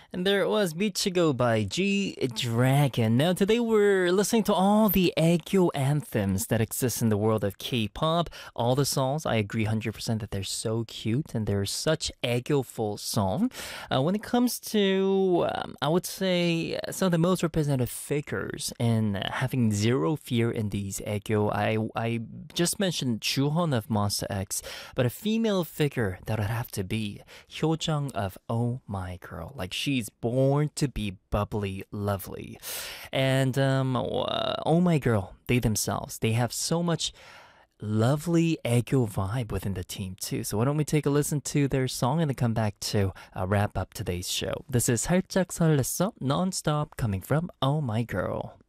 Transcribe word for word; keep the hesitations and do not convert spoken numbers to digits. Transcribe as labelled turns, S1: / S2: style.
S1: And there it was Michigo by G Dragon. Now today we're listening to all the aegyo anthems that exist in the world of K-pop. All the songs, I agree one hundred percent that they're so cute and they're such aegyo-ful song. Uh, when it comes to, um, I would say, some of the most representative figures in having zero fear in these aegyo, I, I just mentioned Juhon of Monster X, but a female figure that would have to be Hyojung of Oh My Girl. Like she's born to be bubbly, lovely. And um, uh, Oh My Girl, they themselves, they have so much lovely aegyo vibe within the team too. So why don't we take a listen to their song and then come back to uh, wrap up today's show. This is 살짝 설렜어 non-stop coming from Oh My Girl.